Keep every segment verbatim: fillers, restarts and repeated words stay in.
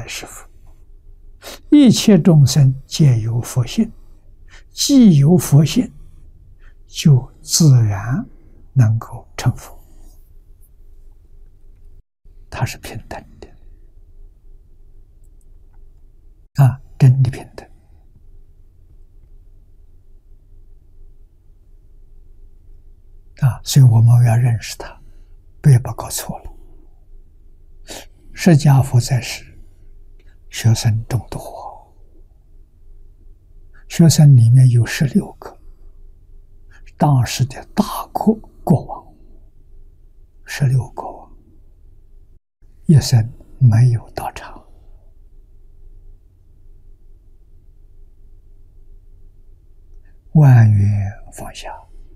是佛。一切众生皆有佛性，既有佛性，就自然能够成佛。它是平等的啊，真的平等啊！所以我们要认识它，不要把搞错了。释迦佛在世，学生众多，学生里面有十六个当时的大国国王，十六国王一生没有道场。万缘放下，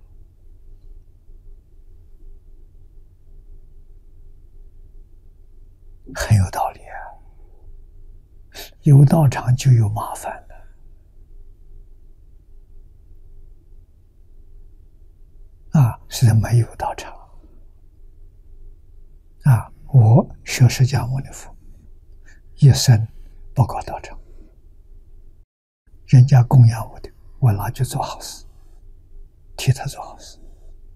很有道理啊！有道场就有麻烦了啊！是没有道场啊！我学释迦牟尼佛，一生不搞道场，人家供养我的，我拿去做好事，替他做好事。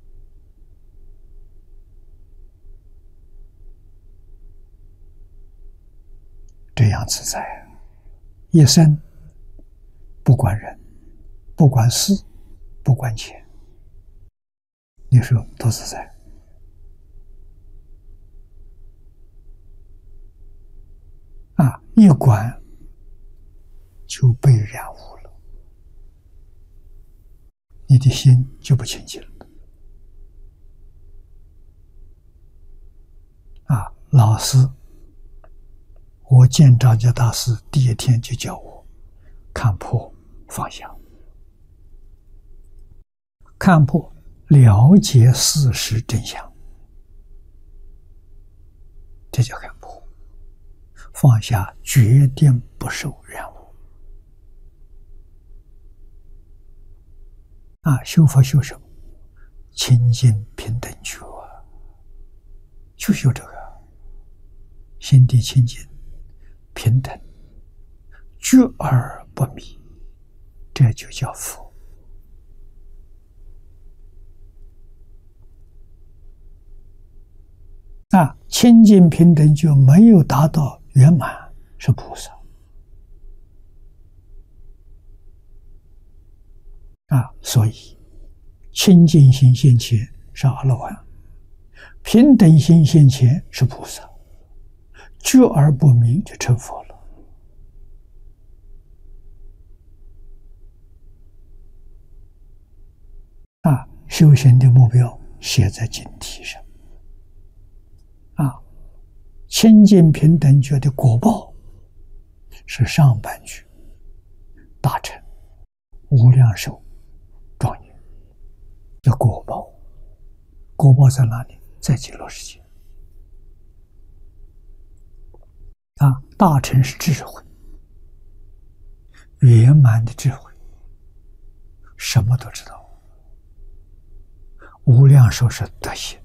这样自在，一生不管人，不管事，不管钱，你说多自在啊！一管就被染污了，你的心就不清净了啊！老师，我见张家大师第一天就教我看破放下，看破了解事实真相，这叫看破；放下决定不受染污啊！修佛修什么？清净平等觉啊，就修这个心地清净平等，觉而不迷，这就叫佛啊！清净平等就没有达到圆满，是菩萨啊！所以清净心现前是阿罗汉，平等心现前是菩萨，觉而不迷就成佛了啊！修行的目标写在经题上啊！清净平等觉的果报是上半句大乘无量寿庄严的果报。果报在哪里？在极乐世界啊！大乘是智慧，圆满的智慧，什么都知道。无量寿是德行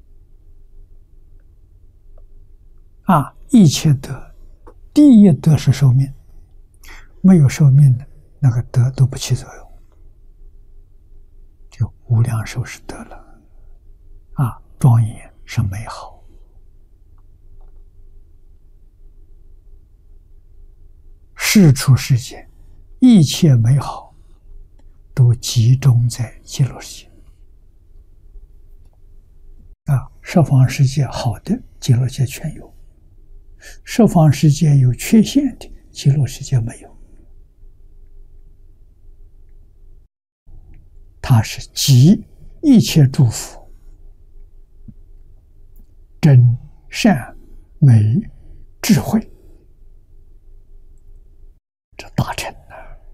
啊！一切德，第一德是寿命，没有寿命的那个德都不起作用，就无量寿是德了啊！庄严是美好，世出世间一切美好都集中在极乐世界啊！十方世界好的，极乐世界全有；十方世界有缺陷的，极乐世界没有。它是集一切诸佛真善美智慧，这大乘啊！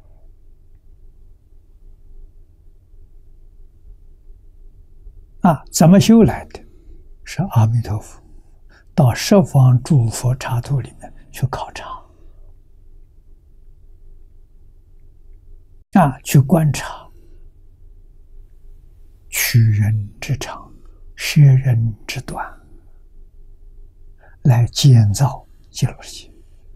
啊，怎么修来的？是阿弥陀佛到十方诸佛刹土里面去考察啊，去观察，取人之长，舍人之短，来建造极乐世界